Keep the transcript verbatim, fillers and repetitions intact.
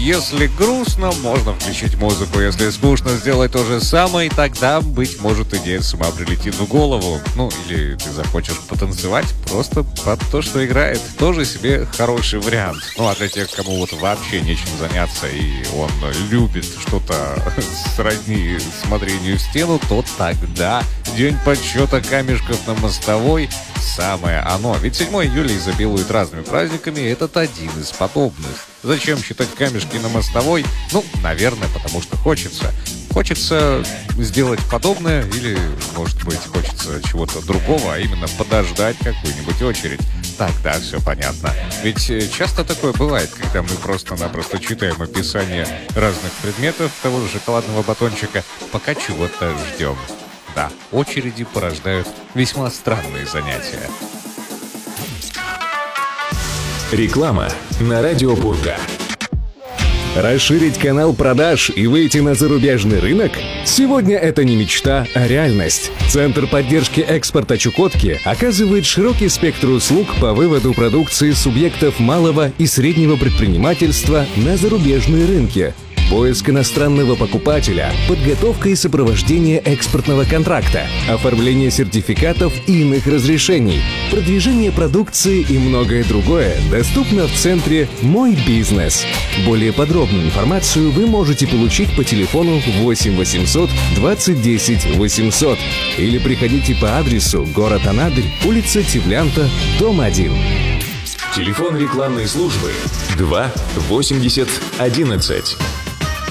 Если грустно, можно включить музыку. Если скучно, сделать то же самое, и тогда, быть может, идея сама прилетит в голову. Ну, или ты захочешь потанцевать просто под то, что играет. Тоже себе хороший вариант. Ну, а для тех, кому вот вообще нечем заняться, и он любит что-то сродни смотрению в стену, то тогда День подсчета камешков на мостовой — самое оно. Ведь седьмого июля изобилует разными праздниками, и этот один из подобных. Зачем считать камешки на мостовой? Ну, наверное, потому что хочется. Хочется сделать подобное, или, может быть, хочется чего-то другого, а именно подождать какую-нибудь очередь. Тогда все понятно. Ведь часто такое бывает, когда мы просто-напросто читаем описание разных предметов того же шоколадного батончика, пока чего-то ждем. Да, очереди порождают весьма странные занятия. Реклама на Радио Пурга. Расширить канал продаж и выйти на зарубежный рынок? Сегодня это не мечта, а реальность. Центр поддержки экспорта Чукотки оказывает широкий спектр услуг по выводу продукции субъектов малого и среднего предпринимательства на зарубежные рынки. Поиск иностранного покупателя, подготовка и сопровождение экспортного контракта, оформление сертификатов и иных разрешений, продвижение продукции и многое другое доступно в центре «Мой бизнес». Более подробную информацию вы можете получить по телефону восемь восемьсот двадцать десять восемьсот или приходите по адресу город Анадырь, улица Тевлянта, дом один. Телефон рекламной службы два восемьдесят одиннадцать.